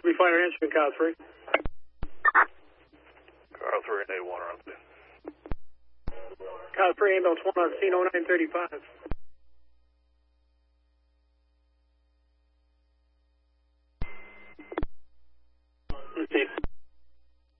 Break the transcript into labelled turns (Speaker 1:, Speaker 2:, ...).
Speaker 1: Weekly Fighter Instrument, Kyle 3.
Speaker 2: Kyle 3 and A1 on scene.
Speaker 1: Kyle 3, ambulance 1 on scene 0935.